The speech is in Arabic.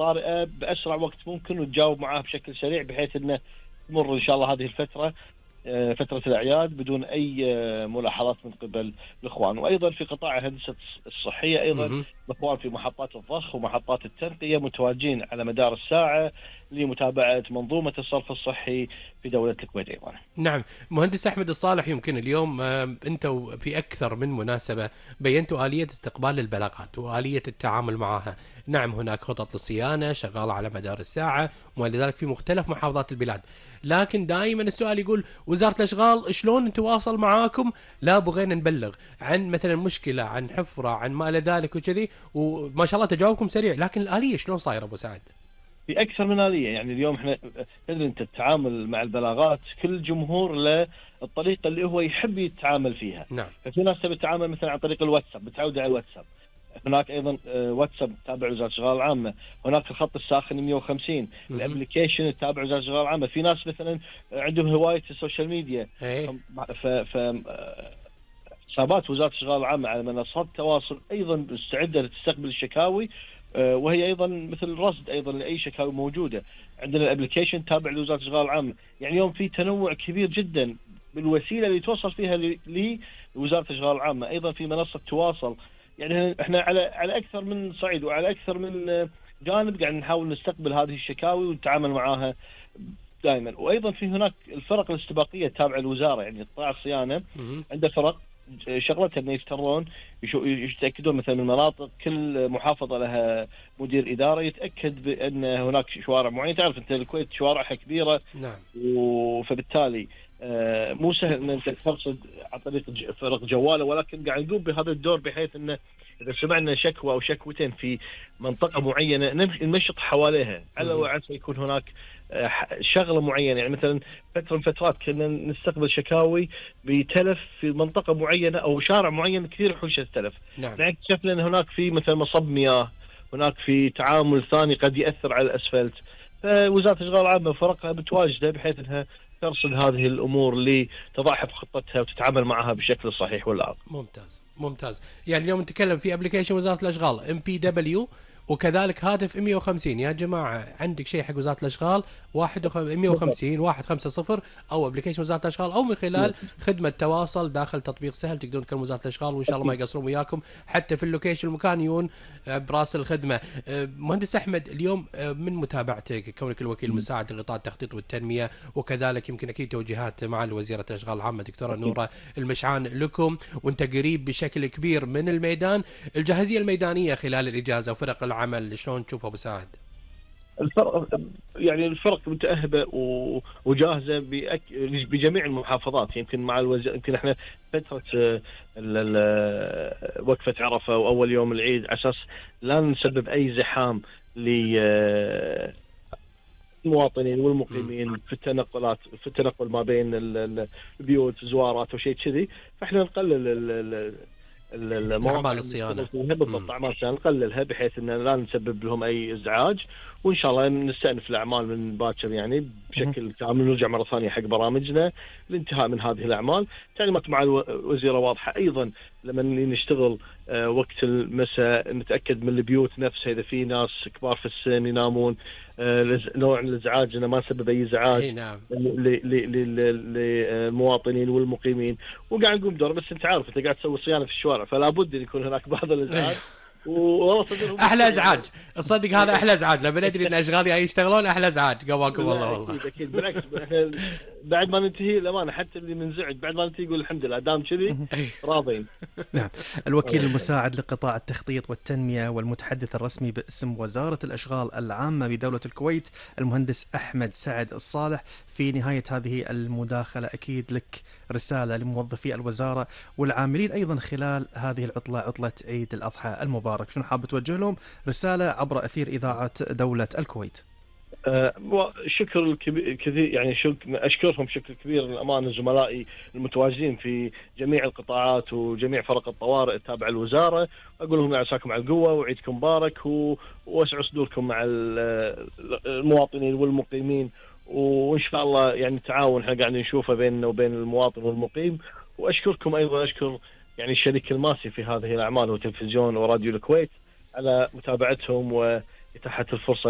الطارئة بأسرع وقت ممكن وتجاوب معاه بشكل سريع بحيث أنه تمر إن شاء الله هذه الفترة، فترة الأعياد، بدون أي ملاحظات من قبل الإخوان. وأيضا في قطاع الهندسة الصحية أيضا الإخوان في محطات الضخ ومحطات التنقية متواجدين على مدار الساعة لمتابعة منظومة الصرف الصحي في دولة الكويت أيضا. نعم مهندس أحمد الصالح، يمكن اليوم أنتم في أكثر من مناسبة بينتوا آلية استقبال البلاغات وآلية التعامل معها. نعم هناك خطط للصيانة شغالة على مدار الساعة ولذلك في مختلف محافظات البلاد، لكن دائما السؤال يقول وزارة الأشغال شلون نتواصل معاكم؟ لا بغينا نبلغ عن مثلا مشكلة، عن حفرة، عن ما إلى ذلك وكذي، وما شاء الله تجاوبكم سريع، لكن الآلية شلون صايرة أبو سعد؟ في أكثر من آلية. يعني اليوم احنا تدري أنت التعامل مع البلاغات كل جمهور له الطريقة اللي هو يحب يتعامل فيها. نعم. ففي ناس تبي تتعامل مثلا عن طريق الواتساب، بتعود على الواتساب. هناك ايضا واتساب تابع وزاره الشغل العامه، هناك الخط الساخن 150، الابلكيشن تابع وزاره الشغل العامه. في ناس مثلا عندهم هوايه السوشيال ميديا، ف حسابات وزاره الشغل العامه على منصات التواصل ايضا مستعده لتستقبل الشكاوي، وهي ايضا مثل رصد ايضا لاي شكاوي موجوده. عندنا الابلكيشن تابع لوزاره الشغل العامه. يعني اليوم في تنوع كبير جدا بالوسيله اللي توصل فيها لوزاره الشغل العامه. ايضا في منصه تواصل. يعني احنا على اكثر من صعيد وعلى اكثر من جانب قاعد نحاول نستقبل هذه الشكاوي ونتعامل معها دائما. وايضا في هناك الفرق الاستباقيه التابعه للوزاره، يعني قطاع الصيانه عنده فرق شغلتها انه يفترون يتاكدون مثلا من المناطق، كل محافظه لها مدير اداره يتاكد بان هناك شوارع معينه. تعرف انت الكويت شوارعها كبيره. نعم. فبالتالي مو سهل ان انت ترصد عن طريق فرق جواله، ولكن قاعد نقوم بهذا الدور بحيث انه اذا سمعنا شكوى او شكوتين في منطقه معينه نمشط حواليها على وعسى يكون هناك شغله معينه. يعني مثلا فتره من فترات كنا نستقبل شكاوي بتلف في منطقه معينه او شارع معين كثير حوشه تلف. نعم. اكتشفنا ان هناك في مثلا مصب مياه، هناك في تعامل ثاني قد ياثر على الاسفلت. فوزاره الشغل العامه وفرقها متواجده بحيث انها ترصد هذه الامور لتضعها بخطتها وتتعامل معها بشكل صحيح واللائق. ممتاز ممتاز. يعني اليوم نتكلم في ابلكيشن وزاره الاشغال MPW وكذلك هاتف 150. يا جماعه عندك شيء حق وزاره الاشغال 150 150 او ابلكيشن وزاره الاشغال او من خلال خدمه تواصل داخل تطبيق سهل تقدرون تكلموا وزاره الاشغال وان شاء الله ما يقصرون وياكم حتى في اللوكيشن المكان يون براس الخدمه. مهندس احمد اليوم من متابعتك كونك الوكيل المساعد لقطاع التخطيط والتنميه وكذلك يمكن اكيد توجيهات مع وزيره الاشغال العامه دكتوره نوره المشعان لكم وانت قريب بشكل كبير من الميدان، الجاهزيه الميدانيه خلال الاجازه وفرق العمل شلون تشوفها ابو سعد؟ الفرق متأهبة وجاهزة بجميع المحافظات. يمكن مع يمكن احنا فترة وقفة عرفة وأول يوم العيد على أساس لا نسبب أي زحام للمواطنين والمقيمين في التنقلات، في التنقل ما بين البيوت زوارات وشيء كذي. فاحنا نقلل أعمال الصيانة بالضبط، أعمال الصيانة نقللها بحيث أن لا نسبب لهم أي إزعاج، وإن شاء الله نستأنف الأعمال من باكر يعني بشكل كامل. نرجع مرة ثانية حق برامجنا الانتهاء من هذه الأعمال. تعليمات مع الوزيرة واضحة. أيضا لما نشتغل وقت المساء نتأكد من البيوت نفسها إذا في ناس كبار في السن ينامون، نوع الإزعاج أنه ما نسبب أي إزعاج للمواطنين والمقيمين. وقاعد نقوم دور، بس أنت عارف أنت قاعد تسوي صيانة في الشوارع فلا بد أن يكون هناك بعض الإزعاج. احلى ازعاج، تصدق هذا احلى ازعاج لما ندري ان اشغالي يشتغلون احلى ازعاج. قواكم الله والله. اكيد بالعكس، احنا بعد ما ننتهي الامانه حتى اللي منزعج بعد ما ننتهي يقول الحمد لله دام كذي راضين. نعم. الوكيل المساعد لقطاع التخطيط والتنميه والمتحدث الرسمي باسم وزاره الاشغال العامه بدوله الكويت المهندس احمد سعد الصالح، في نهايه هذه المداخله اكيد لك رساله لموظفي الوزاره والعاملين ايضا خلال هذه العطله، عطله عيد الاضحى المبارك، شنو حاب توجه لهم رساله عبر اثير اذاعه دوله الكويت؟ شكر كثير، يعني أشكرهم بشكل كبير للأمانة زملائي المتواجدين في جميع القطاعات وجميع فرق الطوارئ التابعة للوزارة. أقول لهم عساكم على القوة وعيدكم مبارك واسعوا صدوركم مع المواطنين والمقيمين، وإن شاء الله يعني التعاون احنا قاعدين نشوفه بيننا وبين المواطن والمقيم. وأشكركم أيضا، أشكر يعني الشريك الماسي في هذه الأعمال وتلفزيون وراديو الكويت على متابعتهم وإتاحة الفرصة